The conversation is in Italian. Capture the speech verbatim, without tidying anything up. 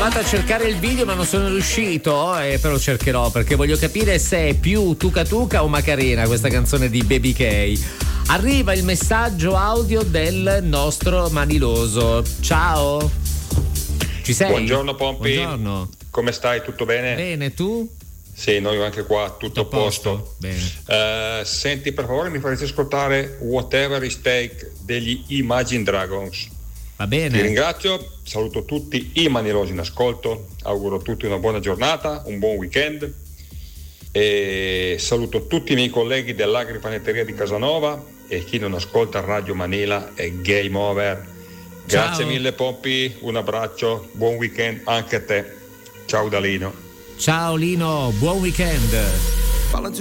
provato a cercare il video ma non sono riuscito, eh, però cercherò perché voglio capire se è più Tuca Tuca o Macarena questa canzone di Baby K. Arriva il messaggio audio del nostro Maniloso. Ciao. Ci sei? Buongiorno Pompi. Buongiorno. Come stai? Tutto bene? Bene, tu? Sì, noi anche qua, tutto a posto. posto? Bene. Uh, senti, per favore mi faresti ascoltare Whatever Is Take degli Imagine Dragons. Va bene. Ti ringrazio, saluto tutti i manilosi in ascolto, auguro a tutti una buona giornata, un buon weekend e saluto tutti i miei colleghi dell'agripanetteria di Casanova e chi non ascolta Radio Manila è game over. Grazie Ciao. mille Pompi, un abbraccio, buon weekend anche a te. Ciao da Lino. Ciao Lino, buon weekend.